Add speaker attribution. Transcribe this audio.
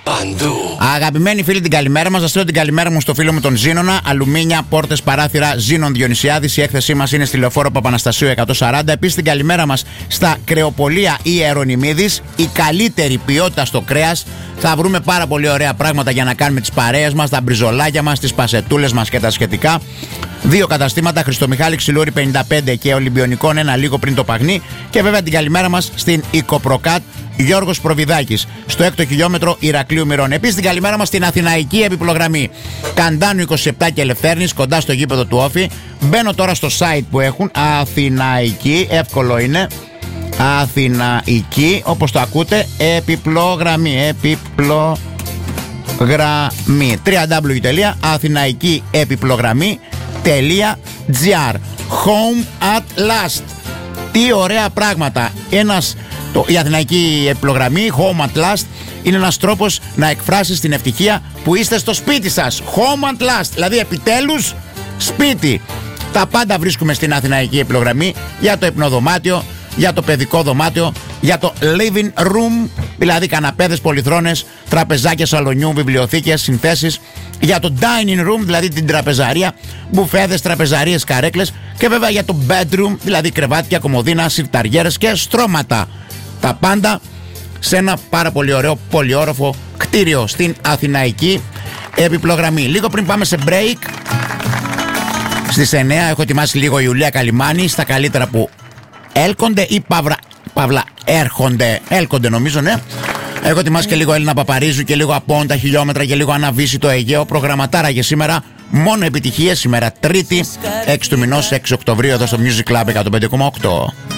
Speaker 1: Παντού.
Speaker 2: Αγαπημένοι φίλοι, την καλημέρα μας. Θα στείλω την καλημέρα μου στο φίλο μου τον Ζήνωνα. Αλουμίνια, πόρτες, παράθυρα, Ζήνων Διονυσιάδης. Η έκθεσή μας είναι στη Λεωφόρο Παπαναστασίου 140. Επίσης την καλημέρα μας στα κρεοπολία Ιερονιμίδης. Η καλύτερη ποιότητα στο κρέας. Θα βρούμε πάρα πολύ ωραία πράγματα για να κάνουμε τις παρέες μας, τα μπριζολάκια μας, τις πασετούλες μας και τα σχετικά. 2 καταστήματα, Χριστομιχάλη Ξυλούρη 55 και Ολυμπιονικών 1 λίγο πριν το Παγνί. Και βέβαια την καλημέρα μας στην Οικοπροκάτ Γιώργος Προβιδάκης, στο 6ο χιλιόμετρο Ηρακλείου Μυρών. Επίσης την καλημέρα μας στην Αθηναϊκή επιπλογραμμή Καντάνου 27 και Ελευθέρνης, κοντά στο γήπεδο του Όφη. Μπαίνω τώρα στο site που έχουν, Αθηναϊκή, εύκολο είναι. Αθηναϊκή, όπως το ακούτε, επιπλογραμμή. www.athinaikieepipλογραμμή.gr. Home at last. Τι ωραία πράγματα. Η Αθηναϊκή επιπλογραμμή Home at last είναι ένας τρόπος να εκφράσεις την ευτυχία που είστε στο σπίτι σας. Home at last, δηλαδή επιτέλους σπίτι. Τα πάντα βρίσκουμε στην Αθηναϊκή επιπλογραμμή, για το υπνοδωμάτιο, για το παιδικό δωμάτιο, για το living room, δηλαδή καναπέδες, πολυθρόνες, τραπεζάκια σαλονιού, βιβλιοθήκες, συνθέσεις, για το dining room, δηλαδή την τραπεζαρία, μπουφέδες, τραπεζαρίες, καρέκλες, και βέβαια για το bedroom, δηλαδή κρεβάτια, κομμωδίνα, συρταριέρες και στρώματα. Τα πάντα σε ένα πάρα πολύ ωραίο πολυόροφο κτίριο στην Αθηναϊκή επιπλογραμμή. Λίγο πριν πάμε σε break, στις 9 έχω ετοιμάσει λίγο Ιουλία Καλιμάνη στα καλύτερα που έλκονται ή παύλα έρχονται νομίζω, ναι. Έχω ετοιμάσει και λίγο Έλληνα Παπαρίζου και λίγο Απόντα χιλιόμετρα και λίγο Αναβύση το Αιγαίο. Προγραμματάρα για σήμερα, μόνο επιτυχίες. Σήμερα Τρίτη 6 του μηνός, 6 Οκτωβρίου, εδώ στο Music Club 105,8.